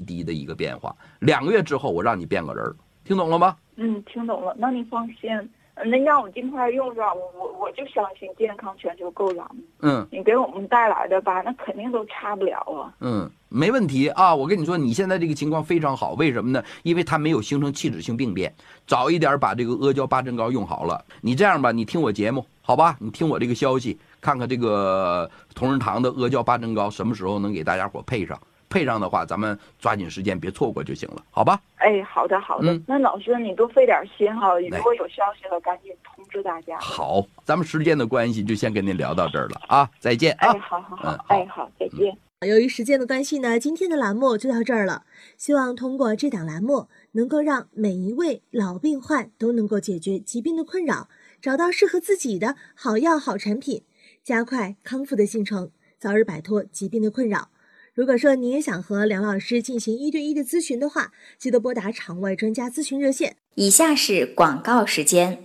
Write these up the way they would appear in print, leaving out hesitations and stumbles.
滴的一个变化。2个月之后，我让你变个人，听懂了吗？ 听懂了。那你放心，那让我尽快用上，我就相信健康全球购栏目。你给我们带来的吧，那肯定都差不了啊。 没问题啊。我跟你说，你现在这个情况非常好，为什么呢？因为它没有形成器质性病变，早一点把这个阿胶八珍膏用好了。你这样吧，你听我节目好吧？你听我这个消息，看看这个同仁堂的阿胶八珍膏什么时候能给大家伙配上。配上的话，咱们抓紧时间，别错过就行了，好吧？ 好的。那老师你多费点心哈，如果有消息了，赶紧通知大家。 好，咱们时间的关系，就先跟您聊到这儿了啊，再见啊！ 好，好，再见。 由于时间的关系呢，今天的栏目就到这儿了。希望通过这档栏目，能够让每一位老病患都能够解决疾病的困扰，找到适合自己的好药好产品，加快康复的进程，早日摆脱疾病的困扰。如果说你也想和梁老师进行1对1的咨询的话，记得拨打场外专家咨询热线。 以下是广告时间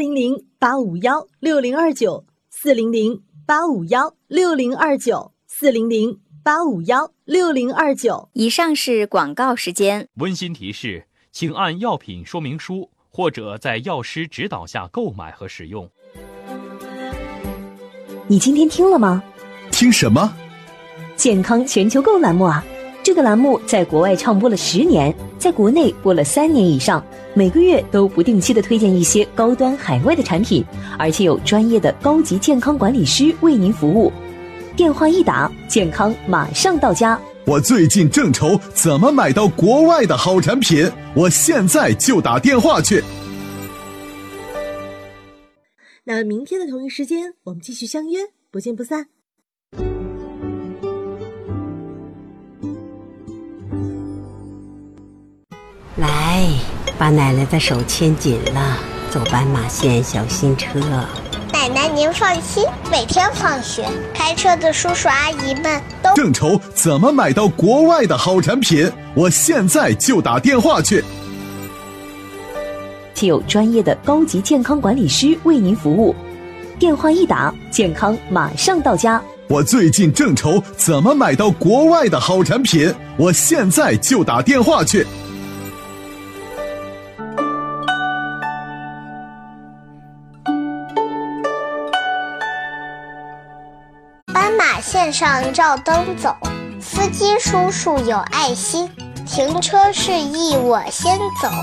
：400-851-6029，400-851-6029，400-851-6029。 以上是广告时间。 温馨提示，请按药品说明书或者在药师指导下购买和使用。 你今天听了吗？ 听什么？ 健康全球购栏目啊！这个栏目在国外唱播了10年，在国内播了3年以上，每个月都不定期的推荐一些高端海外的产品，而且有专业的高级健康管理师为您服务。电话一打，健康马上到家。 我最近正愁怎么买到国外的好产品，我现在就打电话去。 那明天的同一时间，我们继续相约，不见不散。 来，把奶奶的手牵紧了，走斑马线小心车。 奶奶您放心，每天放学开车的叔叔阿姨们都正愁怎么买到国外的好产品，我现在就打电话去。 且有专业的高级健康管理师为您服务，电话一打，健康马上到家。 我最近正愁怎么买到国外的好产品，我现在就打电话去。 斑马线上照灯走，司机叔叔有爱心，停车示意我先走。